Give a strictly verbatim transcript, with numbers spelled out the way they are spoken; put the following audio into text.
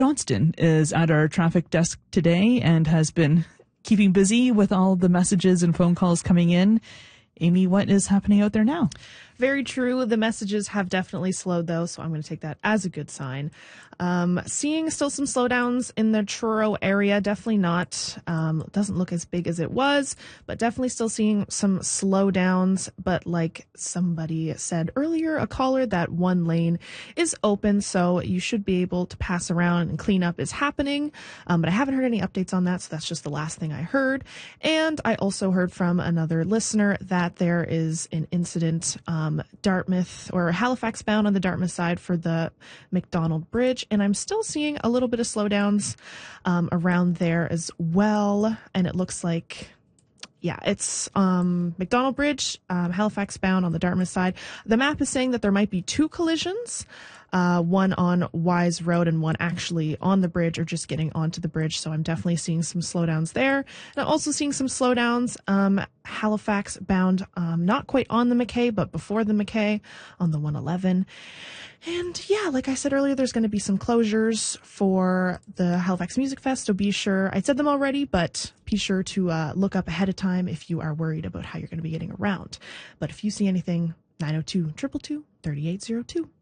Johnston is at our traffic desk today and has been keeping busy with all the messages and phone calls coming in. Amy, what is happening out there now? Very true. The messages have definitely slowed, though, so I'm going to take that as a good sign. Um, seeing still some slowdowns in the Truro area. Definitely not, um, doesn't look as big as it was, but definitely still seeing some slowdowns. But like somebody said earlier, a caller, that one lane is open, so you should be able to pass around and cleanup is happening. Um, but I haven't heard any updates on that, so that's just the last thing I heard. And I also heard from another listener that there is an incident, um, Dartmouth or Halifax bound on the Dartmouth side for the McDonald Bridge. And I'm still seeing a little bit of slowdowns um, around there as well. And it looks like, yeah, it's um, McDonald Bridge, um, Halifax bound on the Dartmouth side. The map is saying that there might be two collisions. Uh, one on Wise Road and one actually on the bridge or just getting onto the bridge. So I'm definitely seeing some slowdowns there. And I'm also seeing some slowdowns, um, Halifax bound, um, not quite on the Mackay, but before the Mackay on the one eleven. And yeah, like I said earlier, there's going to be some closures for the Halifax Music Fest. So be sure, I said them already, but be sure to uh, look up ahead of time if you are worried about how you're going to be getting around. But if you see anything, nine oh two, two two two, three eight zero two.